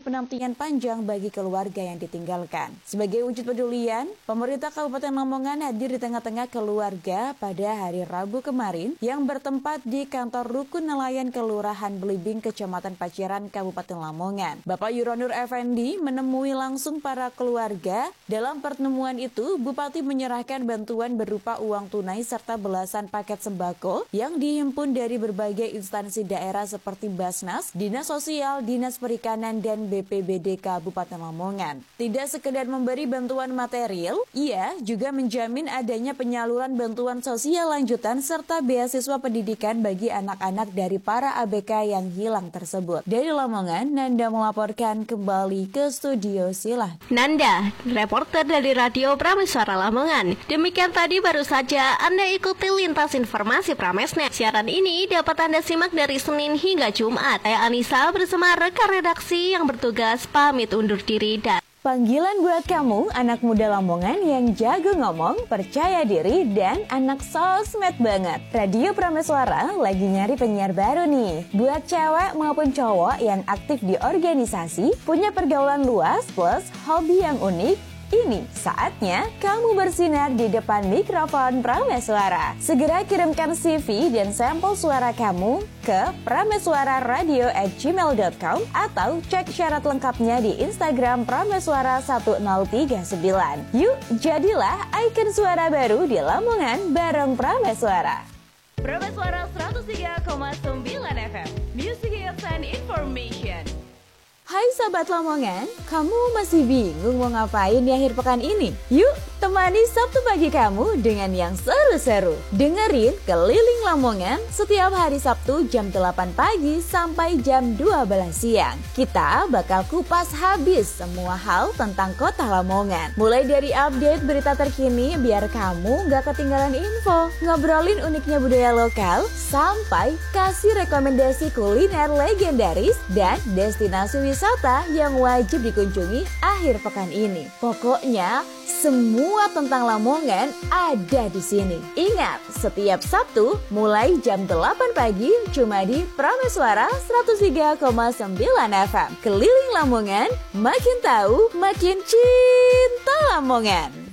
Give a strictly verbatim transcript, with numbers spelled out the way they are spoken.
penantian panjang bagi keluarga yang ditinggalkan. Sebagai wujud pedulian, pemerintah Kabupaten Lamongan hadir di tengah-tengah keluarga pada hari Rabu kemarin yang bertempat di kantor Rukun Nelayan Kelurahan Belibing, Kecamatan Paciran, Kabupaten Lamongan. Bapak Yuronur Effendi menemui langsung para keluarga. Dalam pertemuan itu, Bupati menyerahkan bantuan berupa uang tunai serta belasan paket sembako yang dihimpun dari berbagai instansi daerah seperti Basnas, Dinas Sosial, Dinas Perikanan, dan B P B D Kabupaten Lamongan. Tidak sekedar memberi bantuan material, ia juga menjamin adanya penyaluran bantuan sosial lanjutan serta beasiswa pendidikan bagi anak-anak dari para A B K yang hilang tersebut. Dari Lamongan, Nanda melaporkan kembali ke studio Sila. Nanda, reporter dari Radio Prameswara Lamongan. Demikian tadi baru saja Anda ikuti lintas informasi Pramesnet. Siaran ini dapat Anda simak dari Senin hingga Jumat. Saya Anissa bersama rekan redaksi yang bertugas pamit undur diri dan panggilan buat kamu, anak muda Lamongan yang jago ngomong, percaya diri, dan anak sosmed banget. Radio Prameswara lagi nyari penyiar baru nih. Buat cewek maupun cowok yang aktif di organisasi, punya pergaulan luas plus hobi yang unik, ini saatnya kamu bersinar di depan mikrofon Prameswara. Segera kirimkan C V dan sampel suara kamu ke prameswararadio at gmail dot com atau cek syarat lengkapnya di Instagram Prameswara satu nol tiga sembilan. Yuk, jadilah ikon suara baru di Lamongan bareng Prameswara. Prameswara seratus tiga koma sembilan F M, Music Hits and Information. Hai Sahabat Lamongan, kamu masih bingung mau ngapain di akhir pekan ini? Yuk, temani Sabtu pagi kamu dengan yang seru-seru. Dengerin Keliling Lamongan setiap hari Sabtu jam delapan pagi sampai jam dua belas siang. Kita bakal kupas habis semua hal tentang kota Lamongan. Mulai dari update berita terkini biar kamu gak ketinggalan info, ngobrolin uniknya budaya lokal, sampai kasih rekomendasi kuliner legendaris dan destinasi wisata wisata yang wajib dikunjungi akhir pekan ini. Pokoknya semua tentang Lamongan ada di sini. Ingat, setiap Sabtu mulai jam delapan pagi cuma di Prameswara seratus tiga koma sembilan F M. Keliling Lamongan, makin tahu, makin cinta Lamongan.